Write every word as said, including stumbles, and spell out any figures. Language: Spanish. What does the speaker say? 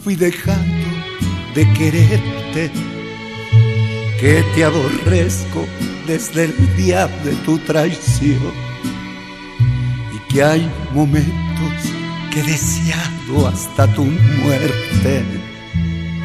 fui dejando de quererte, que te aborrezco desde el día de tu traición, y que hay momentos que he deseado hasta tu muerte.